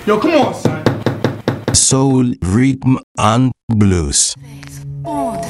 Yo, come on, son. Soul, rhythm and blues. On.